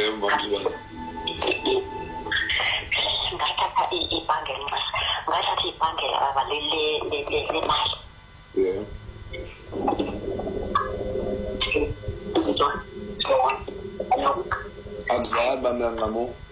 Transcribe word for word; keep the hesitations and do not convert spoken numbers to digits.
embantu ngathatha ibhangela ngathatha ibhangela baba le le le mali yeah Adza ba menqamo